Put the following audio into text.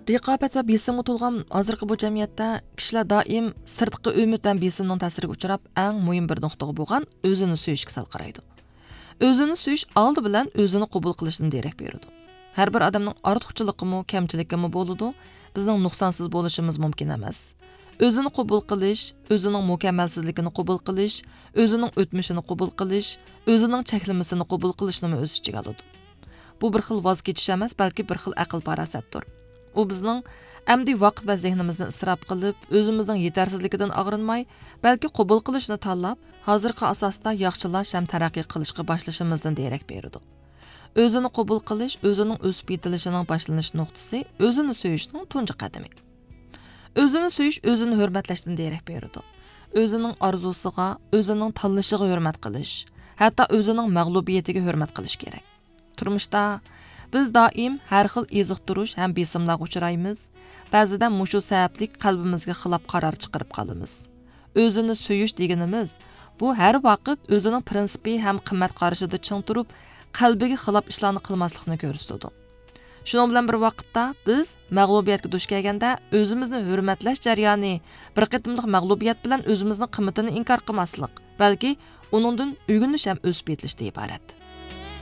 Raqobat va besimga to'lgan hozirgi bu jamiyatda kishilar doim sirtqi umid va besimning ta'siriga uchrab, eng muhim bir nuqtaga bo'lgan o'zini suyishga sal qaraydi. O'zini suyish oldi bilan o'zini qabul qilishdan derak beradi. Har bir odamning ortiqchiligimi, kamchiligimi bo'ladi, bizning nuqsonsiz bo'lishimiz mumkin emas. O'zini qabul qilish, o'zining mukammalsizligini qabul qilish, o'zining o'tmishini qabul qilish, o'zining cheklamasini qabul qilishni o'z ichiga oladi. Bu bir xil voz kechish emas, balki bir xil aql farosatdir. U bizning amdi vaqt va zehnimizni isrof qilib, o'zimizning yetarsizligidan og'rinmay, balki qabul qilishni tanlab, hozirgi asosda yaxshilash ham taraqqiy qilishga boshlashimizdan derak beradi. O'zini qabul qilish, o'zining o'sib yetilishining boshlanish nuqtasi, o'zini suyishning tunji qadami. O'zini suyish, o'zini hurmatlashdan derak beradi. O'zining orzusiga, o'zining tanlashiga hurmat qilish, hatto o'zining mag'lubiyatiga hurmat qilish kerak. Turmushda biz doim har xil eziqtirish ham besimlarga uchraymiz. Ba'zida mushu sababli qalbimizga xilof qaror chiqarib qolamiz. O'zini suyish deganimiz bu har vaqt o'zining prinsipi ham qimmat qarashida ching turib, qalbiga xilof ishlarni qilmaslikni ko'rsatadi. Shuning bilan bir vaqtda biz mag'lubiyatga duch kelganda o'zimizni hurmatlash jarayoni bir qitimliq mag'lubiyat bilan o'zimizning qimmatini inkor qilmaslik, balki uningdan o'rganish ham o'sib yetilishdan iborat.